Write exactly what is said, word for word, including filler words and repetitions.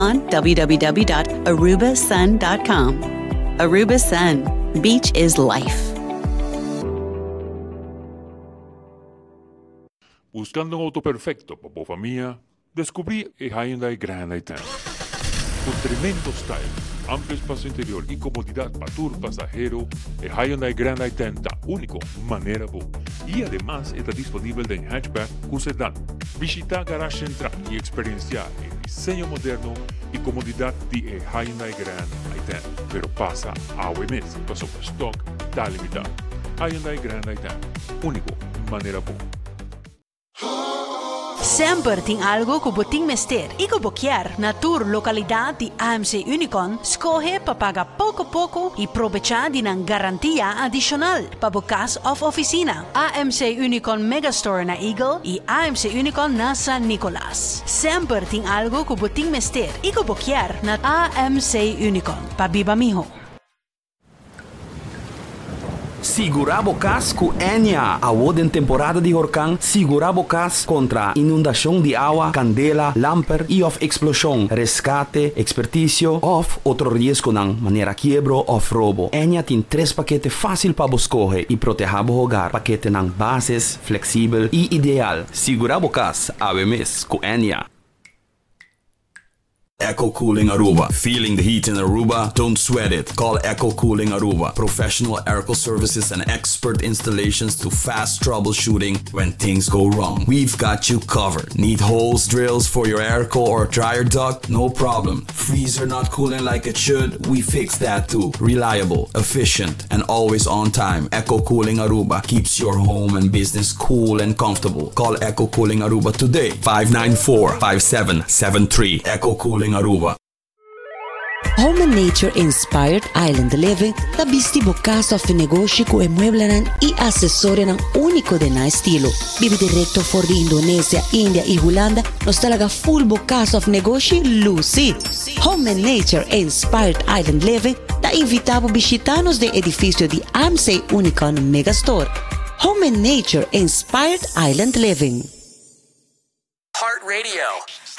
on w w w dot aruba sun dot com. Aruba Sun. Beach is life. Buscando un auto perfecto para tu familia, descubrí el Hyundai Grand i ten. Con tremendo style, amplio espacio interior y comodidad para tu pasajero, el Hyundai Grand i ten da único manera bu. Y además está disponible en hatchback con sedán. Visita Garage Central y experienciar el diseño moderno y comodidad de el Hyundai Grand i ten. Pero pasa a O M S, pasó por stock, está limitado. Hyundai Grand i ten, único manera bu. Sempre tem algo que você mester e que você quer na tua localidade de A M C Unicon, escolhe para pagar pouco a pouco e aproveitar de uma garantia adicional para o caso of oficina. A M C Unicon Megastore na Eagle e A M C Unicon na San Nicolas. Sempre tem algo que você mester e que você quer na A M C Unicon. Para viva mijo. Segurabo Cas com Enya. Agora em temporada de huracão, Segurabo Cas contra inundação de água, candela, lamper e of explosão, resgate, expertício of outro risco na maneira quebro of roubo. Enya tem três paquetes fácil para escolher e proteger o hogar. Paquete na bases, flexível e ideal. Segurabo Cas, A B M S com Enya. Eco Cooling Aruba. Feeling the heat in Aruba? Don't sweat it. Call Eco Cooling Aruba. Professional airco services and expert installations to fast troubleshooting when things go wrong. We've got you covered. Need holes, drills for your airco or dryer duct? No problem. Freezer not cooling like it should? We fix that too. Reliable, efficient, and always on time. Eco Cooling Aruba keeps your home and business cool and comfortable. Call Eco Cooling Aruba today. five nine four, five seven seven three. Eco Cooling Aruba. Home and Nature Inspired Island Living da bisti bocaso of negócio com emueblanan e acessório nan único de na estilo. Bibi diretto for di Indonesia, India e Holanda, nos talaga full bocaso of negócio Lucy. Home and Nature Inspired Island Living da invitavo visitanos de edifício de A M C Unicon Megastore. Home and Nature Inspired Island Living. Heart Radio.